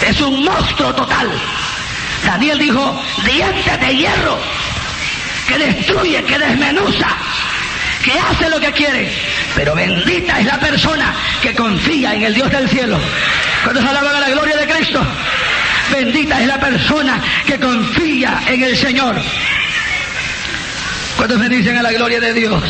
Es un monstruo total. Daniel dijo, dientes de hierro, que destruye, que desmenuza, que hace lo que quiere. Pero bendita es la persona que confía en el Dios del cielo. ¿Cuántos alaban a la gloria de Cristo? Bendita es la persona que confía en el Señor. ¿Cuántos me dicen a la gloria de Dios?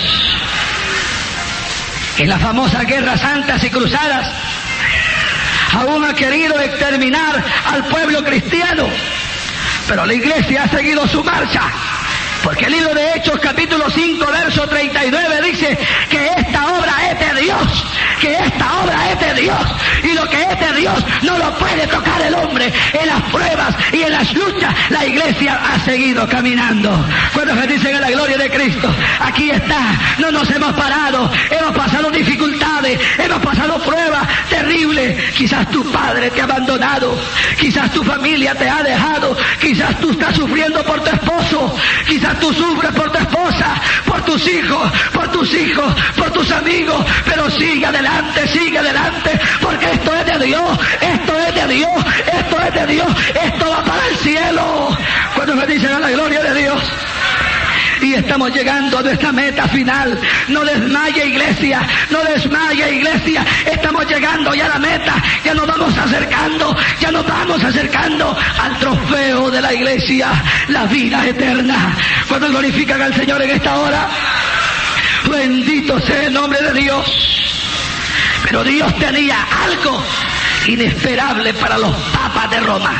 En las famosas guerras santas y cruzadas, aún ha querido exterminar al pueblo cristiano, pero la iglesia ha seguido su marcha, porque el libro de Hechos capítulo 5 verso 39 dice que esta obra es de Dios, que esta obra es de Dios, y lo que es de Dios no lo puede tocar el hombre. En las pruebas y en las luchas la iglesia ha seguido caminando. Cuando se dicen a la gloria de Cristo, aquí está, no nos hemos parado, hemos pasado dificultades, hemos pasado pruebas terribles. Quizás tu padre te ha abandonado, quizás tu familia te ha dejado, quizás tú estás sufriendo por tu esposo, quizás tú sufres por tu esposa, por tus hijos, por tus amigos, pero sigue adelante, porque esto es de Dios, esto es de Dios, esto es de Dios, esto va para el cielo. Cuando me dicen a la gloria de Dios, y estamos llegando a nuestra meta final. No desmaye, iglesia, no desmaye, iglesia, estamos llegando ya a la meta, ya nos vamos acercando al trofeo de la iglesia, la vida eterna. Cuando glorifican al Señor en esta hora, bendito sea el nombre de Dios. Pero Dios tenía algo inesperable para los papas de Roma.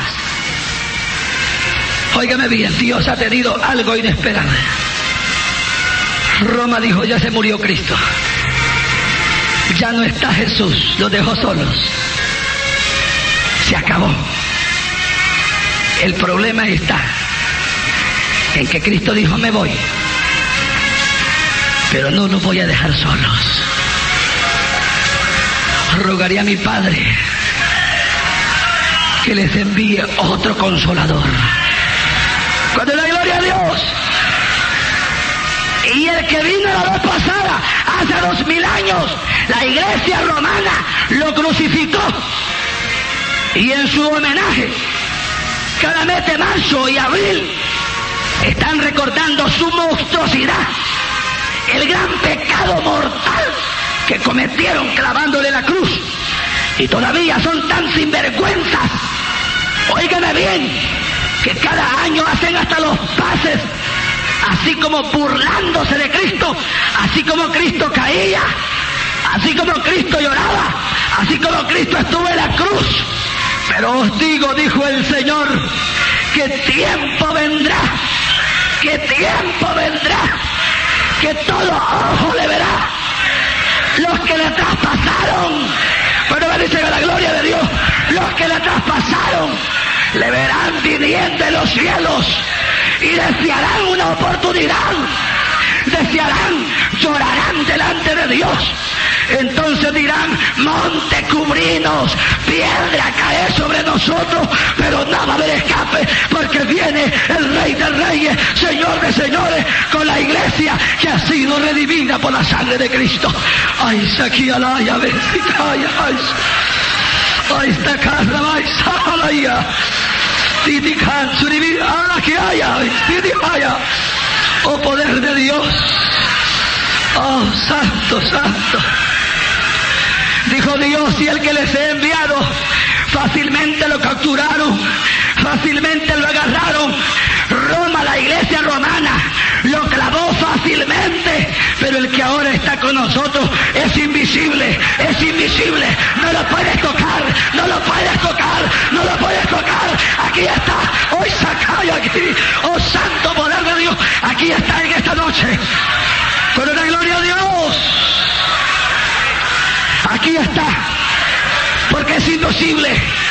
Óigame bien, Dios ha tenido algo inesperable. Roma dijo, ya se murió Cristo, ya no está Jesús, los dejó solos, se acabó. El problema está en que Cristo dijo, me voy, pero no los voy a dejar solos. Rogaré a mi Padre que les envíe otro consolador. Cuando la gloria a Dios. Y el que vino la vez pasada, hace 2000 años, la iglesia romana lo crucificó. Y en su homenaje, cada mes de marzo y abril, están recordando su monstruosidad, el gran pecado mortal que cometieron clavándole la cruz. Y todavía son tan sinvergüenzas, óigame bien, que cada año hacen hasta los pases, así como burlándose de Cristo, así como Cristo caía, así como Cristo lloraba, así como Cristo estuvo en la cruz. Pero os digo, dijo el Señor, que tiempo vendrá, que todo ojo le verá. Los que le traspasaron, pero me dicen a la gloria de Dios, los que le traspasaron, le verán viniendo de los cielos y desearán una oportunidad, llorarán delante de Dios. Entonces dirán, monte cubrinos, piedra cae sobre nosotros, pero no va a haber escape, porque viene el Rey de Reyes, Señor de Señores, con la iglesia que ha sido redimida por la sangre de Cristo. Ay, saquialaya, besicaya, ay, esta casa, ay, salaya, titican, suribir, ahora que haya, titicaya, oh poder de Dios, oh santo, santo. Dijo Dios, y el que les he enviado, fácilmente lo capturaron, fácilmente lo agarraron. Roma, la iglesia romana, lo clavó fácilmente, pero el que ahora está con nosotros es invisible, no lo puedes tocar, aquí está, hoy sacaya aquí, oh santo poder de Dios, aquí está en esta noche, con la gloria de Dios. Aquí está, porque es invisible,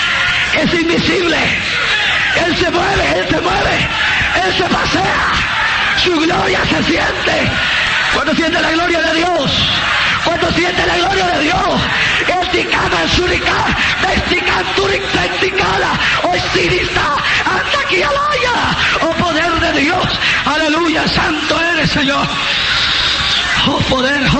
Él se mueve, Él se pasea, su gloria se siente. ¿Cuándo siente la gloria de Dios? ¿Cuándo siente la gloria de Dios? El ticama, el suricá, vestican, turic, venticala, hoy sirista, anda aquí alaya, oh poder de Dios, aleluya, santo eres Señor. Oh poder,